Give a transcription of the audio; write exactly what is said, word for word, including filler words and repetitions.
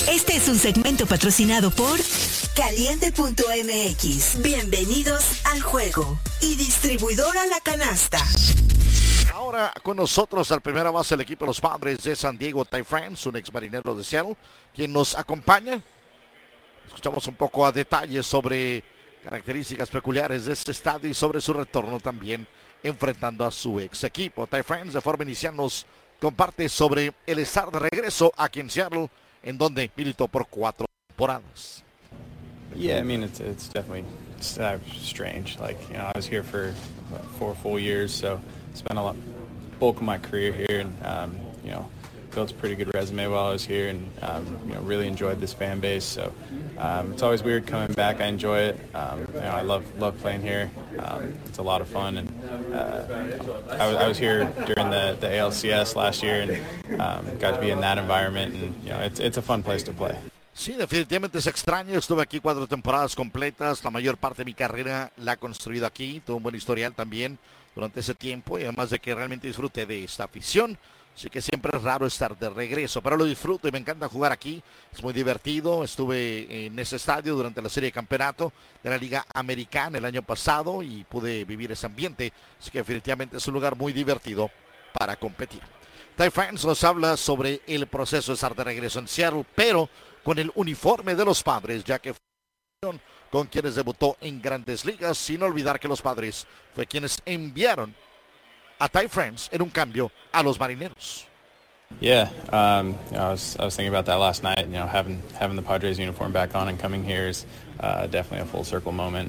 Este es un segmento patrocinado por Caliente punto m x. Bienvenidos al juego. Y distribuidora La Canasta. Ahora con nosotros al primera base del equipo de los Padres de San Diego, Ty France, un ex marinero de Seattle, quien nos acompaña. Escuchamos un poco a detalles sobre características peculiares de este estadio y sobre su retorno también enfrentando a su ex equipo. Ty France de forma inicial nos comparte sobre el estar de regreso aquí en Seattle, en donde militó por cuatro temporadas. Yeah, I mean, it's it's definitely uh, strange. Like, you know, I was here for what, four full years, so spent a lot, bulk of my career here, and um, you know, built a pretty good resume while I was here, and um, you know, really enjoyed this fan base. So um, it's always weird coming back. I enjoy it. Um, you know, I love love playing here. Um, it's a lot of fun, and uh, I, was, I was here during the, the A L C S last year, and um, got to be in that environment, and you know, it's it's a fun place to play. Sí, definitivamente es extraño. Estuve aquí cuatro temporadas completas. La mayor parte de mi carrera la he construido aquí. Tuve un buen historial también durante ese tiempo y además de que realmente disfruté de esta afición. Así que siempre es raro estar de regreso, pero lo disfruto y me encanta jugar aquí. Es muy divertido. Estuve en ese estadio durante la serie de campeonato de la Liga Americana el año pasado y pude vivir ese ambiente. Así que definitivamente es un lugar muy divertido para competir. Ty France nos habla sobre el proceso de estar de regreso en Seattle, pero con el uniforme de los Padres, ya que fue con quienes debutó en Grandes Ligas, sin olvidar que los Padres fue quienes enviaron a Ty France en un cambio a los Marineros. Yeah, um, you know, I was I was thinking about that last night. You know, having having the Padres uniform back on and coming here is uh, definitely a full circle moment.